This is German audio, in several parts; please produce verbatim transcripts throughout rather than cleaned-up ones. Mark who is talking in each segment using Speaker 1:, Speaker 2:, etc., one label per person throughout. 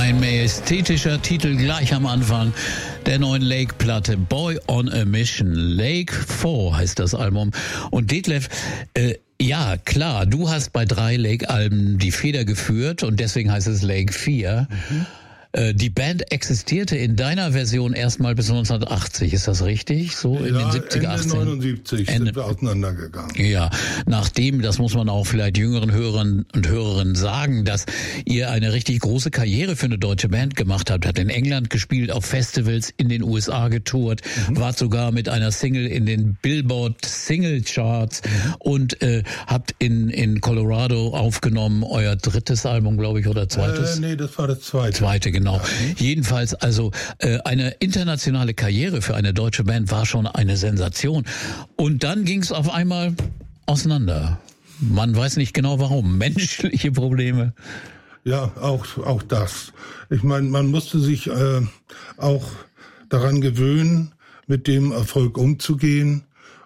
Speaker 1: Ein majestätischer Titel gleich am Anfang der neuen Lake-Platte. Boy on a Mission. Lake vier heißt das Album. Und Detlef, äh, ja, klar, du hast bei drei Lake-Alben die Feder geführt und deswegen heißt es Lake vier. Mhm. Die Band existierte in deiner Version erstmal bis neunzehnhundertachtzig, ist das richtig? So in
Speaker 2: ja,
Speaker 1: den siebziger,
Speaker 2: Ende
Speaker 1: achtziger
Speaker 2: neunundsiebzig
Speaker 1: Ende.
Speaker 2: sind wir auseinandergegangen.
Speaker 1: Ja, nachdem, das muss man auch vielleicht jüngeren Hörern und Hörerinnen sagen, dass ihr eine richtig große Karriere für eine deutsche Band gemacht habt, hat in England gespielt, auf Festivals in den U S A getourt, mhm. wart sogar mit einer Single in den Billboard Single Charts mhm. und äh, habt in in Colorado aufgenommen, euer drittes Album, glaube ich, oder zweites?
Speaker 2: Äh, nee, das war das zweite.
Speaker 1: Zweite, genau. Genau. Jedenfalls, also äh, eine internationale Karriere für eine deutsche Band war schon eine Sensation. Und dann ging es auf einmal auseinander. Man weiß nicht genau warum. Menschliche Probleme.
Speaker 2: Ja, auch auch das. Ich meine, man musste sich äh, auch daran gewöhnen, mit dem Erfolg umzugehen.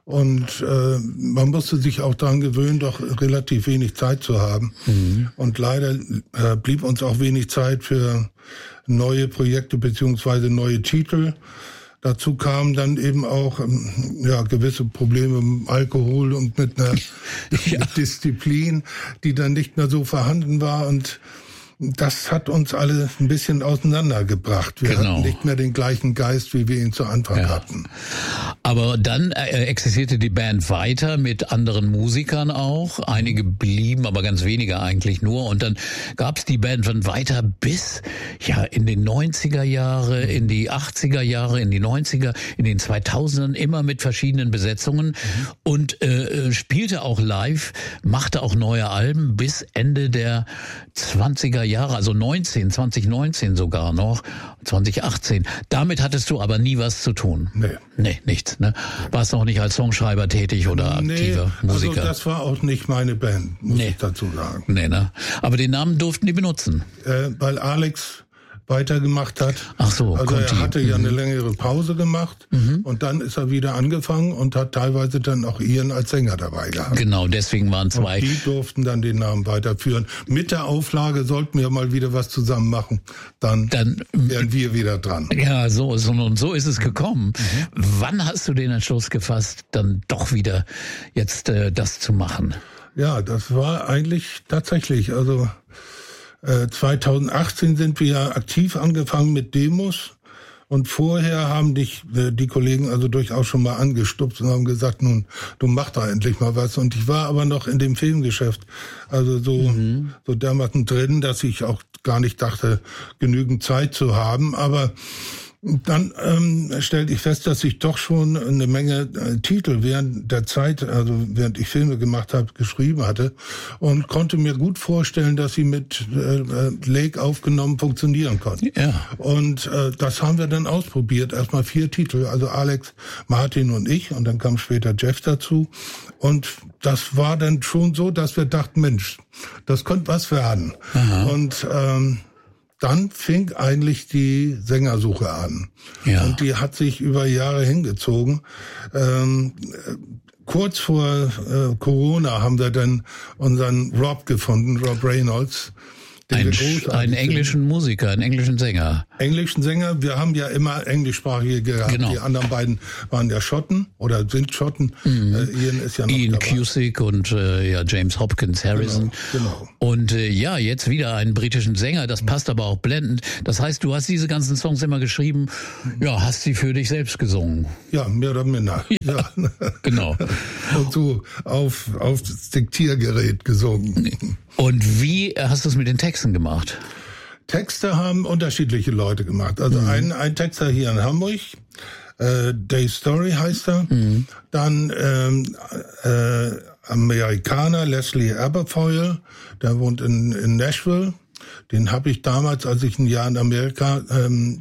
Speaker 2: Und äh, man musste sich auch daran gewöhnen, doch relativ wenig Zeit zu haben. Mhm. Und leider äh, blieb uns auch wenig Zeit für neue Projekte beziehungsweise neue Titel. Dazu kamen dann eben auch ähm, ja gewisse Probleme mit Alkohol und mit einer ja. Disziplin, die dann nicht mehr so vorhanden war. Und das hat uns alle ein bisschen auseinandergebracht. Wir
Speaker 1: genau.
Speaker 2: hatten nicht mehr den gleichen Geist, wie wir ihn zu Anfang ja. hatten.
Speaker 1: Aber dann äh, existierte die Band weiter mit anderen Musikern auch. Einige blieben, aber ganz wenige eigentlich nur. Und dann gab es die Band dann weiter bis ja in den neunziger Jahre, in die achtziger Jahre, in die neunziger, in den zweitausendern, immer mit verschiedenen Besetzungen. Mhm. Und äh, spielte auch live, machte auch neue Alben bis Ende der zwanziger Jahre, also neunzehn, zwanzig neunzehn sogar noch, zwanzig achtzehn. Damit hattest du aber nie was zu tun.
Speaker 2: Nee.
Speaker 1: Nee, nichts, ne? Warst noch nicht als Songschreiber tätig oder aktiver
Speaker 2: nee,
Speaker 1: Musiker?
Speaker 2: Also das war auch nicht meine Band, muss nee. ich dazu sagen.
Speaker 1: Nee, ne? Aber den Namen durften die benutzen.
Speaker 2: Äh, weil Alex weitergemacht hat.
Speaker 1: Ach so,
Speaker 2: also
Speaker 1: Conti.
Speaker 2: Er hatte ja
Speaker 1: mhm.
Speaker 2: eine längere Pause gemacht mhm. und dann ist er wieder angefangen und hat teilweise dann auch Ian als Sänger dabei gehabt.
Speaker 1: Genau, deswegen waren zwei.
Speaker 2: Und die durften dann den Namen weiterführen. Mit der Auflage, sollten wir mal wieder was zusammen machen, dann, dann wären wir wieder dran.
Speaker 1: Ja, so, so und so ist es gekommen. Mhm. Wann hast du den Entschluss gefasst, dann doch wieder jetzt äh, das zu machen?
Speaker 2: Ja, das war eigentlich tatsächlich, also zweitausendachtzehn sind wir ja aktiv angefangen mit Demos und vorher haben dich die Kollegen also durchaus schon mal angestupst und haben gesagt, nun, du mach da endlich mal was. Und ich war aber noch in dem Filmgeschäft, also so, mhm. so dermaßen drin, dass ich auch gar nicht dachte, genügend Zeit zu haben, aber dann ähm, stellte ich fest, dass ich doch schon eine Menge äh, Titel während der Zeit, also während ich Filme gemacht habe, geschrieben hatte und konnte mir gut vorstellen, dass sie mit äh, Lake aufgenommen funktionieren konnten. Ja. Und äh, das haben wir dann ausprobiert. Erstmal vier Titel, also Alex, Martin und ich, und dann kam später Jeff dazu. Und das war dann schon so, dass wir dachten, Mensch, das könnte was werden. Aha. Und ähm, dann fing eigentlich die Sängersuche an. Ja. Und die hat sich über Jahre hingezogen. Ähm, kurz vor äh, Corona haben wir dann unseren Rob gefunden, Rob Reynolds.
Speaker 1: Ein, einen englischen Musiker, einen englischen Sänger.
Speaker 2: Englischen Sänger. Wir haben ja immer englischsprachige gehabt. Genau. Die anderen beiden waren ja Schotten oder sind Schotten. Mhm. Äh, Ian ist ja noch
Speaker 1: Ian
Speaker 2: dabei.
Speaker 1: Cusick und äh, ja James Hopkins Harrison.
Speaker 2: Genau, genau.
Speaker 1: Und äh, ja, jetzt wieder einen britischen Sänger. Das passt aber auch blendend. Das heißt, du hast diese ganzen Songs immer geschrieben, ja, hast sie für dich selbst gesungen.
Speaker 2: Ja, mehr oder minder.
Speaker 1: Ja, ja. Genau.
Speaker 2: Und so auf, auf das Diktiergerät gesungen.
Speaker 1: Und wie hast du es mit den Texten gemacht?
Speaker 2: Texte haben unterschiedliche Leute gemacht. Also mhm. ein, ein Texter hier in Hamburg, äh, Dave Story heißt er. Mhm. Dann ähm, äh, Amerikaner, Leslie Aberfoyle, der wohnt in, in Nashville. Den habe ich damals, als ich ein Jahr in Amerika ähm,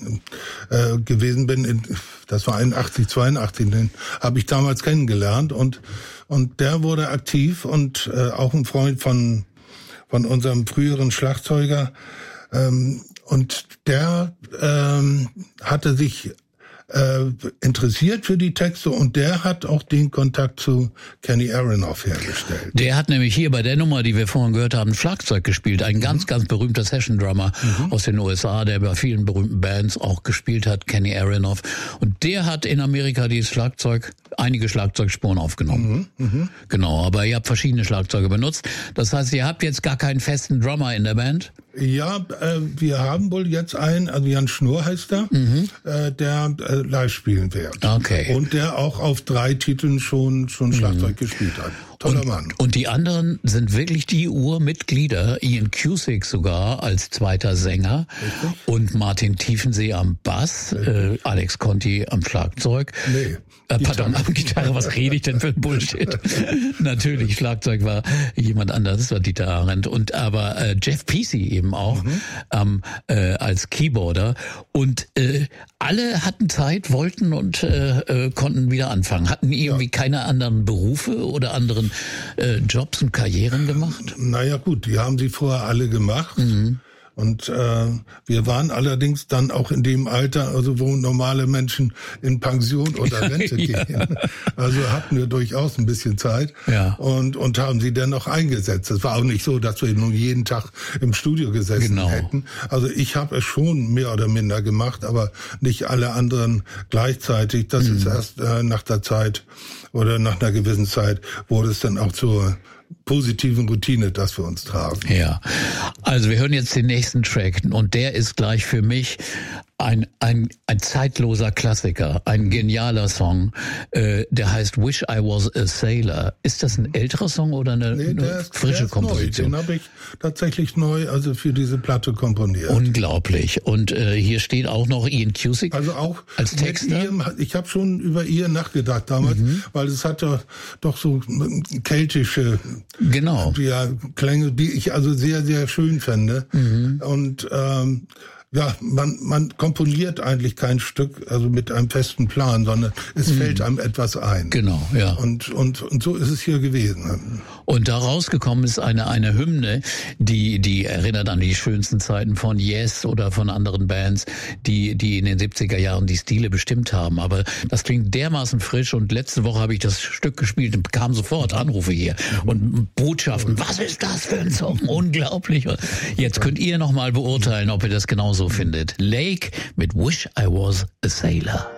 Speaker 2: äh, gewesen bin, in, das war einundachtzig, zweiundachtzig, den habe ich damals kennengelernt und und der wurde aktiv und äh, auch ein Freund von von unserem früheren Schlagzeuger ähm, und der ähm, hatte sich äh, interessiert für die Texte und der hat auch den Kontakt zu Kenny Aronoff hergestellt.
Speaker 1: Der hat nämlich hier bei der Nummer, die wir vorhin gehört haben, Schlagzeug gespielt. Ein mhm. ganz, ganz berühmter Session-Drummer mhm. aus den U S A, der bei vielen berühmten Bands auch gespielt hat, Kenny Aronoff. Und der hat in Amerika dieses Schlagzeug, einige Schlagzeugspuren aufgenommen. Mhm. Mhm. Genau, aber ihr habt verschiedene Schlagzeuge benutzt. Das heißt, ihr habt jetzt gar keinen festen Drummer in der Band?
Speaker 2: Ja, äh, wir haben wohl jetzt einen, also Jan Schnurr heißt er, mhm. äh, der äh, live spielen wird.
Speaker 1: Okay.
Speaker 2: Und der auch auf drei Titeln schon schon Schlagzeug mhm. gespielt hat. Toller
Speaker 1: und,
Speaker 2: Mann.
Speaker 1: Und die anderen sind wirklich die Urmitglieder, Ian Cusick sogar als zweiter Sänger. Richtig. Und Martin Tiefensee am Bass, äh, Alex Conti am Schlagzeug.
Speaker 2: Nee.
Speaker 1: Äh, pardon, am Gitarre, was rede ich denn für ein Bullshit? Natürlich, Schlagzeug war jemand anderes, das war Dieter Arendt. Und aber äh, Jeff Peasy eben auch mhm. ähm, äh, als Keyboarder. Und äh, alle hatten Zeit, wollten und äh, äh, konnten wieder anfangen. Hatten irgendwie ja. keine anderen Berufe oder anderen äh, Jobs und Karrieren gemacht?
Speaker 2: Naja gut, die haben sie vorher alle gemacht. Mhm. Und äh, wir waren allerdings dann auch in dem Alter, also wo normale Menschen in Pension oder Rente ja. gehen. Also hatten wir durchaus ein bisschen Zeit
Speaker 1: ja.
Speaker 2: und und haben sie dennoch eingesetzt. Es war auch nicht so, dass wir nun jeden Tag im Studio gesessen
Speaker 1: genau.
Speaker 2: hätten. Also ich habe es schon mehr oder minder gemacht, aber nicht alle anderen gleichzeitig. Das mhm. ist erst äh, nach der Zeit oder nach einer gewissen Zeit wurde es dann auch zur positiven Routine, dass wir uns tragen.
Speaker 1: Ja, also wir hören jetzt den nächsten Track und der ist gleich für mich ein ein ein zeitloser Klassiker, ein genialer Song, äh, der heißt Wish I Was a Sailor. Ist das ein älterer Song oder eine,
Speaker 2: nee,
Speaker 1: eine
Speaker 2: ist,
Speaker 1: frische Komposition?
Speaker 2: Neu. Den habe ich tatsächlich neu, also für diese Platte komponiert.
Speaker 1: Unglaublich. Und äh, hier steht auch noch Ian Cusick
Speaker 2: also auch
Speaker 1: als Texter.
Speaker 2: Ian, ich habe schon über ihr nachgedacht damals, mhm. weil es hat ja doch so keltische
Speaker 1: genau.
Speaker 2: ja, Klänge, die ich also sehr, sehr schön fände. Mhm. Und ähm, ja, man, man komponiert eigentlich kein Stück, also mit einem festen Plan, sondern es mhm. fällt einem etwas ein.
Speaker 1: Genau, ja.
Speaker 2: Und, und, und so ist es hier gewesen.
Speaker 1: Und da rausgekommen ist eine, eine Hymne, die, die erinnert an die schönsten Zeiten von Yes oder von anderen Bands, die, die in den siebziger Jahren die Stile bestimmt haben. Aber das klingt dermaßen frisch und letzte Woche habe ich das Stück gespielt und bekam sofort Anrufe hier und Botschaften. Was ist das für ein Song? Unglaublich. Jetzt könnt ihr nochmal beurteilen, ob ihr das genauso findet. Lake mit Wish I Was a Sailor.